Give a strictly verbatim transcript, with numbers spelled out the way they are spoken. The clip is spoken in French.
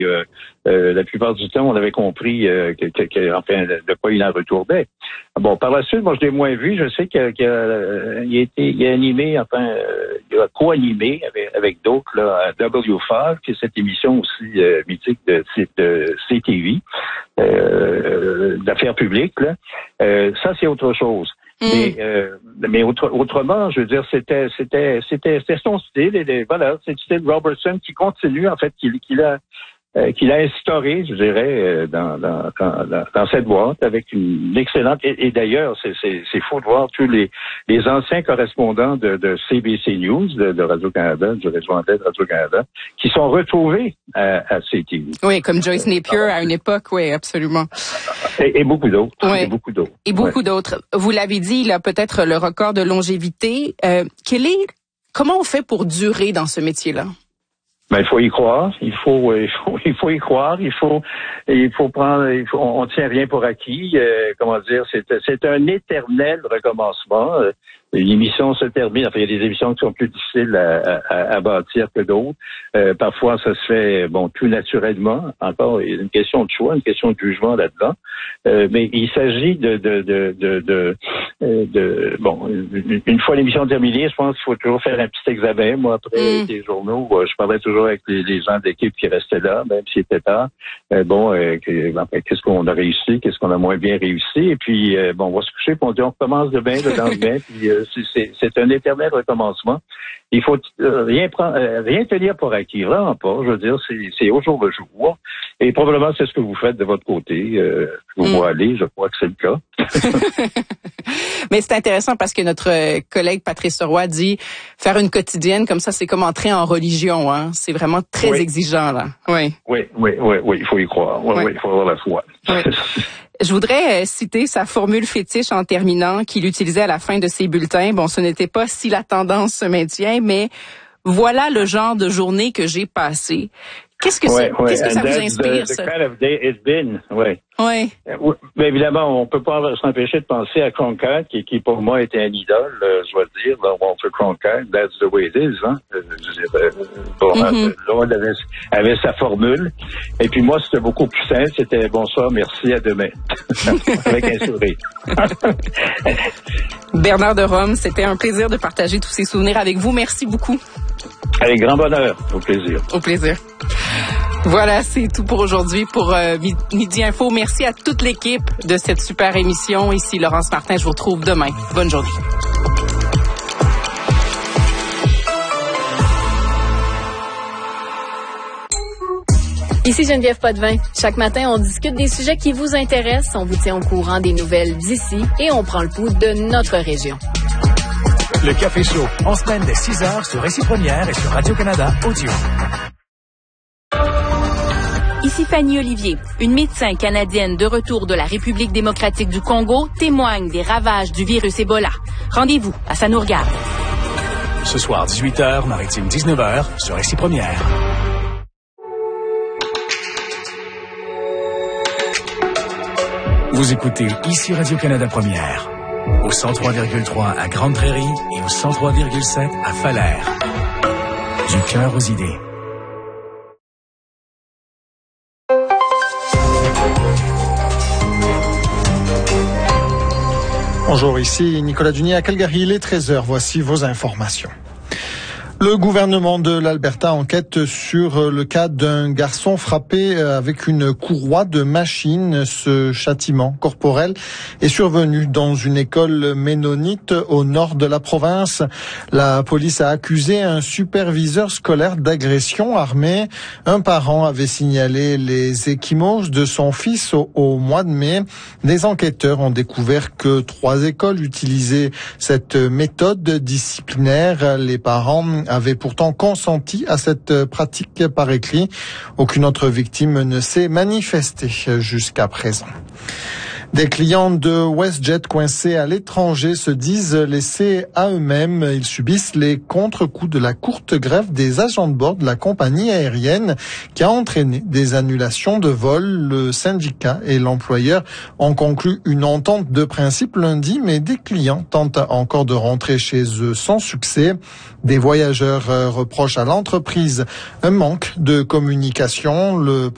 Euh, euh, la plupart du temps, on avait compris euh, que, que, que, enfin, de quoi il en retournait. Bon, par la suite, moi, je l'ai moins vu. Je sais qu'il a, qu'il a, il a été, il a animé, enfin, euh, il a co-animé avec, avec d'autres, là, à W cinq, qui est cette émission aussi euh, mythique de, de C T V, euh, d'affaires publiques, là. Euh, ça, c'est autre chose. Mm. Mais, euh, mais autre, autrement, je veux dire, c'était, c'était, c'était, c'était son style. Et les, voilà, c'est le style Robertson qui continue, en fait, qu'il, qu'il a, euh, qu'il a instauré, je dirais, euh, dans, dans, dans, dans cette boîte avec une excellente. Et, et d'ailleurs, c'est, c'est, c'est fou de voir tous les, les anciens correspondants de, de C B C News, de, de Radio-Canada, du réseau anglais de Radio-Canada, qui sont retrouvés à, à C T V. Oui, comme Joyce Napier à une époque, oui, absolument. Et, et beaucoup d'autres. Oui. Et beaucoup d'autres. Et beaucoup ouais. d'autres. Vous l'avez dit, il a peut-être le record de longévité. Euh, quel est, comment on fait pour durer dans ce métier-là? Ben, il faut y croire. Il faut, il faut, il faut y croire. Il faut, il faut prendre. Il faut, on, on tient rien pour acquis. Euh, comment dire, c'est, c'est un éternel recommencement. Euh, L'émission se termine. Enfin, il y a des émissions qui sont plus difficiles à, à, à bâtir que d'autres. Euh, parfois, ça se fait, bon, tout naturellement. Encore, il y a une question de choix, une question de jugement là-dedans. Euh, mais il s'agit de, de, de, de, de, de, de bon, une fois l'émission terminée, je pense qu'il faut toujours faire un petit examen. Moi, après mm. les journaux, je parlais toujours avec les, les gens de l'équipe qui restaient là, même s'il était tard. Euh, bon, euh, que, enfin, qu'est-ce qu'on a réussi, qu'est-ce qu'on a moins bien réussi. Et puis, euh, bon, on va se coucher, puis on dit, on recommence demain, le lendemain, puis euh, C'est, c'est, c'est un éternel recommencement. Il faut euh, rien prendre, euh, rien tenir pour acquis, vraiment pas. Je veux dire, c'est, c'est au jour le jour. Et probablement, c'est ce que vous faites de votre côté. Euh, vous mm. aller, je crois que c'est le cas. Mais c'est intéressant parce que notre collègue Patrice Roy dit faire une quotidienne comme ça, c'est comme entrer en religion. Hein. C'est vraiment très oui. exigeant là. Oui. Oui, oui, oui, oui. Il faut y croire. Oui, oui. oui il faut avoir la foi. Oui. Je voudrais citer sa formule fétiche en terminant qu'il utilisait à la fin de ses bulletins. Bon, ce n'était pas si la tendance se maintient, mais voilà le genre de journée que j'ai passée. Qu'est-ce que, ouais, c'est, ouais. qu'est-ce que ça And vous inspire, the, the ça? kind of day it's been, ouais. Oui. Euh, mais évidemment, on peut pas s'empêcher de penser à Cronkite, qui, qui pour moi était un idole, euh, je dois dire, là, Walter Cronkite, that's the way it is, hein. Euh, euh, bon, mm-hmm. Là, elle avait, avait sa formule. Et puis moi, c'était beaucoup plus simple, c'était bonsoir, merci, à demain. Avec un sourire. Bernard de Rome, c'était un plaisir de partager tous ces souvenirs avec vous. Merci beaucoup. Avec grand bonheur. Au plaisir. Au plaisir. Voilà, c'est tout pour aujourd'hui pour euh, Midi Info. Merci à toute l'équipe de cette super émission. Ici Laurence Martin, je vous retrouve demain. Bonne journée. Ici Geneviève Potvin. Chaque matin, on discute des sujets qui vous intéressent, on vous tient au courant des nouvelles d'ici et on prend le pouls de notre région. Le Café Chaud, en semaine dès six heures sur Récit Première et sur Radio-Canada Audio. Ici Fanny Olivier. Une médecin canadienne de retour de la République démocratique du Congo témoigne des ravages du virus Ebola. Rendez-vous à Ça nous regarde. Ce soir, dix-huit heures, Maritime dix-neuf heures, sur Récit Première. Vous écoutez ici Radio-Canada Première. Au cent trois virgule trois à Grande Prairie et au cent trois virgule sept à Falaire. Du cœur aux idées. Bonjour, ici Nicolas Dunier à Calgary, il est treize heures, voici vos informations. Le gouvernement de l'Alberta enquête sur le cas d'un garçon frappé avec une courroie de machine. Ce châtiment corporel est survenu dans une école ménonite au nord de la province. La police a accusé un superviseur scolaire d'agression armée. Un parent avait signalé les ecchymoses de son fils au, au mois de mai. Les enquêteurs ont découvert que trois écoles utilisaient cette méthode disciplinaire. Les parents avaient pourtant consenti à cette pratique par écrit. Aucune autre victime ne s'est manifestée jusqu'à présent. Des clients de WestJet coincés à l'étranger se disent laissés à eux-mêmes. Ils subissent les contre-coups de la courte grève des agents de bord de la compagnie aérienne qui a entraîné des annulations de vols. Le syndicat et l'employeur ont conclu une entente de principe lundi, mais des clients tentent encore de rentrer chez eux sans succès. Des voyageurs reprochent à l'entreprise un manque de communication. Le